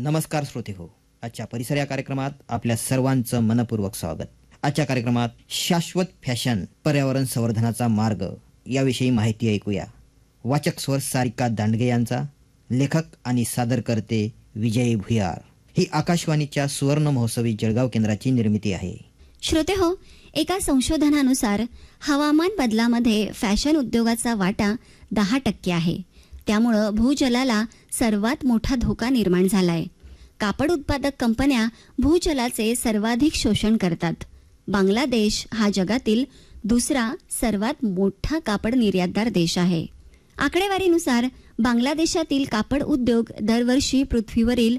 नमस्कार श्रोते हो, आजच्या परिसर या कार्यक्रमात आपल्या सर्वांचं मनपूर्वक स्वागत. आजच्या कार्यक्रमात शाश्वत फॅशन पर्यावरण संवर्धनाचा मार्ग याविषयी माहिती ऐकूया. वाचक स्वर सारिका दांडगे यांचा, लेखक आणि सादरकर्ते विजय भुयार. ही आकाशवाणीच्या सुवर्ण महोत्सवी जळगाव केंद्राची निर्मिती आहे. श्रोते हो, एका संशोधनानुसार हवामान बदलामध्ये फॅशन उद्योगाचा वाटा 10% आहे. त्यामुळं भूजलाला सर्वात मोठा धोका निर्माण झालाय. कापड उत्पादक कंपन्या भूजलाचे सर्वाधिक शोषण करतात. बांगलादेश हा जगातील दुसरा सर्वात मोठा कापड निर्यातदार देश आहे. आकडेवारीनुसार बांगलादेशातील कापड उद्योग दरवर्षी पृथ्वीवरील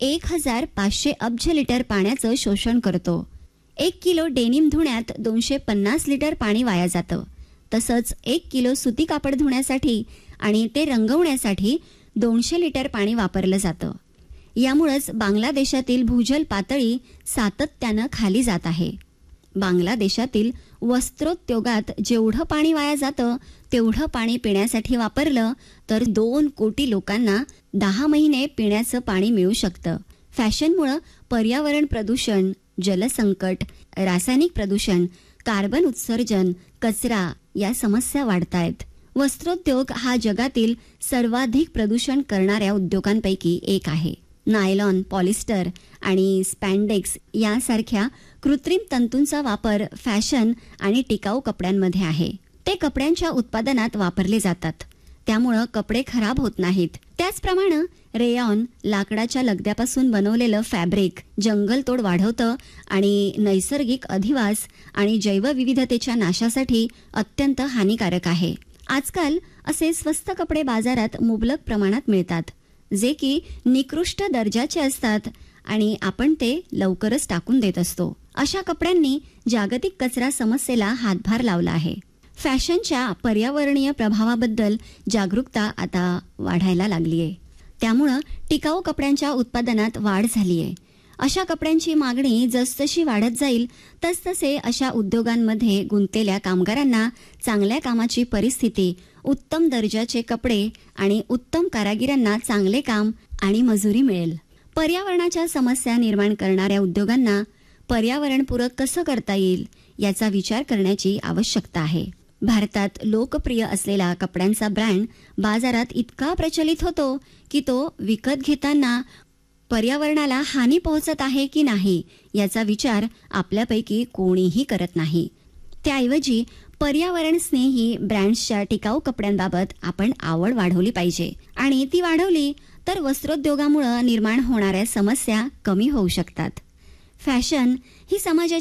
1500 अब्ज लिटर पाण्याचं शोषण करतो. 1 किलो डेनिम धुण्यात 250 लिटर पाणी वाया जातं. तसंच 1 किलो सुती कापड धुण्यासाठी आणि ते रंगवण्यासाठी 200 लिटर पाणी वापरलं जातं. यामुळेच बांगलादेशातील भूजल पातळी सातत्यानं खाली जात आहे. बांगलादेशातील वस्त्रोद्योगात जेवढं पाणी वाया जातं तेवढं पाणी पिण्यासाठी वापरलं तर 2 कोटी लोकांना 10 महिने पिण्याचं पाणी मिळू शकतं. फॅशनमुळं पर्यावरण प्रदूषण, जलसंकट, रासायनिक प्रदूषण, कार्बन उत्सर्जन, कचरा या समस्या वाढतायत. वस्त्रोद्योग हा जगातील सर्वाधिक प्रदूषण करणाऱ्या उद्योगांपैकी एक आहे. नायलॉन, पॉलिस्टर आणि स्पॅन्डेक्स यासारख्या कृत्रिम तंतूंचा वापर फॅशन आणि टिकाऊ कपड्यांमध्ये आहे. ते कपड्यांच्या उत्पादनात वापरले जातात. त्यामुळं कपडे खराब होत नाहीत. त्याचप्रमाणे रेयॉन, लाकडाच्या लगद्यापासून बनवलेलं फॅब्रिक जंगलतोड वाढवतं आणि नैसर्गिक अधिवास आणि जैवविविधतेच्या नाशासाठी अत्यंत हानिकारक आहे. आजकाल असे स्वस्त कपडे बाजारात मुबलक प्रमाणात मिळतात, जे की निकृष्ट दर्जाचे असतात आणि आपण ते लवकरच टाकून देत असतो. अशा कपड्यांनी जागतिक कचरा समस्येला हातभार लावला आहे. फॅशनच्या पर्यावरणीय प्रभावाबद्दल जागरूकता आता वाढायला लागली आहे. त्यामुळं टिकाऊ कपड्यांच्या उत्पादनात वाढ झाली आहे. अशा कपड्यांची मागणी जसजशी वाढत जाईल तसतसे अशा उद्योगांमध्ये गुंतलेल्या कामगारांना चांगल्या कामाची परिस्थिती, उत्तम दर्जाचे कपडे आणि उत्तम कारागिरांना चांगले काम आणि मजुरी मिळेल. पर्यावरणाच्या समस्या निर्माण करणाऱ्या उद्योगांना पर्यावरणपूरक कसं करता येईल याचा विचार करण्याची आवश्यकता आहे. भारतात लोकप्रिय असलेला कपड्यांचा ब्रँड बाजारात इतका प्रचलित होतो की तो विकत घेताना पर्यावरणाला हानी पोहोचत आहे की नाही याचा विचार आपल्यापैकी कोणीही करत नाही. त्याऐवजी पर्यावरण स्नेही ब्रँड्सच्या टिकाऊ कपड्यांबाबत आपण आवड वाढवली पाहिजे आणि ती वाढवली तर वस्त्रोद्योगामुळे निर्माण होणाऱ्या समस्या कमी होऊ शकतात. फॅशन ही समाजाची